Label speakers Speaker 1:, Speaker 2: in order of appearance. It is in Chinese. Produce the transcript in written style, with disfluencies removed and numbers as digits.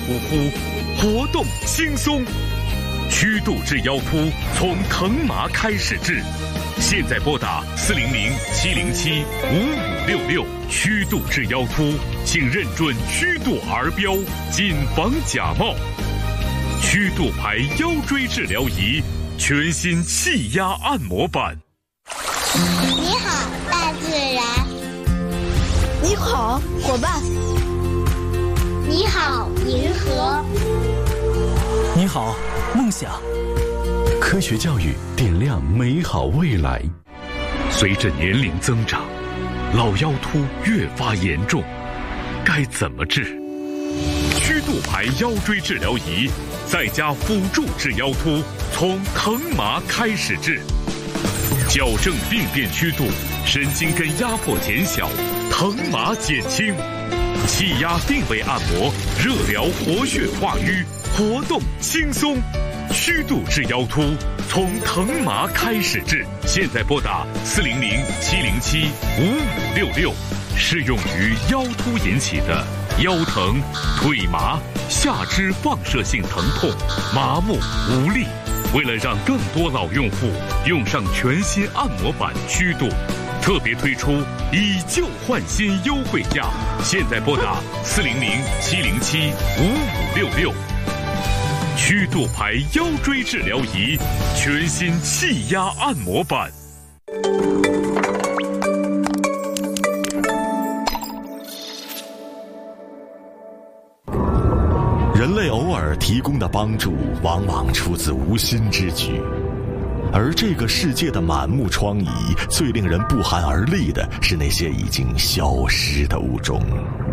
Speaker 1: 乎乎，活动轻松。虚度至腰突，从疼麻开始治。现在拨打400-707-5566，虚度至腰突，请认准虚度儿标，谨防假冒。虚度牌腰椎治疗仪，全新气压按摩板。
Speaker 2: 你好，大自然。
Speaker 3: 你好，伙伴。
Speaker 2: 你好，银河。
Speaker 4: 你好，梦想。
Speaker 5: 科学教育点亮美好未来。
Speaker 1: 随着年龄增长，老腰突越发严重，该怎么治？虚度牌腰椎治疗仪，在家辅助治腰突，从疼麻开始治，矫正病变虚度，神经根压迫减小，疼麻减轻，气压定位按摩，热疗活血化瘀，活动轻松。虚度治腰突，从疼麻开始治。现在拨打400-707-5566，适用于腰突引起的腰疼、腿麻、下肢放射性疼痛、麻木无力。为了让更多老用户用上全新按摩板虚度，特别推出以旧换新优惠价。现在拨打400-707-5566。虚度牌腰椎治疗仪，全新气压按摩板。
Speaker 5: 人类偶尔提供的帮助，往往出自无心之举。而这个世界的满目疮痍，最令人不寒而栗的是那些已经消失的物种。